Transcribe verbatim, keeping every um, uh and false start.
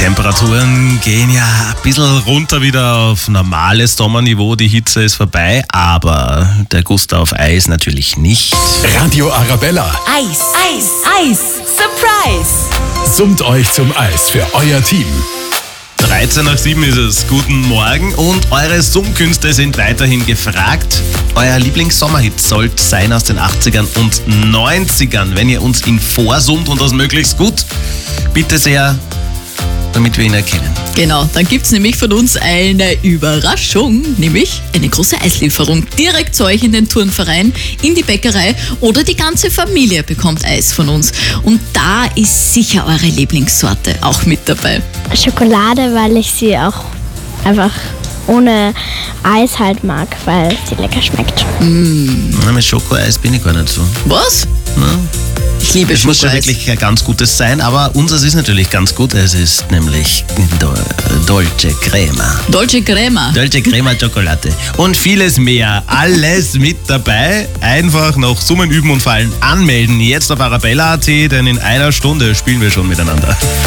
Temperaturen gehen ja ein bisschen runter wieder auf normales Sommerniveau. Die Hitze ist vorbei, aber der Guster auf Eis natürlich nicht. Radio Arabella Eis, Eis, Eis, Surprise! summt euch zum Eis für euer Team. dreizehn nach sieben ist es. Guten Morgen und eure Summkünste sind weiterhin gefragt. Euer Lieblingssommerhit sollte sein aus den achtzigern und neunzigern. Wenn ihr uns ihn vorsummt und das möglichst gut, bitte sehr, damit wir ihn erkennen. Genau, dann gibt's nämlich von uns eine Überraschung, nämlich eine große Eislieferung direkt zu euch in den Turnverein, in die Bäckerei oder die ganze Familie bekommt Eis von uns. Und da ist sicher eure Lieblingssorte auch mit dabei. Schokolade, weil ich sie auch einfach ohne Eis halt mag, weil sie lecker schmeckt. Na, mit Schokoeis bin ich gar nicht so. Was? Na? Ich liebe Es muss schon Schokoeis. wirklich ein ganz gutes sein, aber unseres ist natürlich ganz gut. Es ist nämlich Do- Dolce Crema. Dolce Crema. Dolce Crema Schokolade. Und vieles mehr. Alles mit dabei. Einfach noch Summen üben und Fallen anmelden. Jetzt auf arabella punkt at, denn in einer Stunde spielen wir schon miteinander.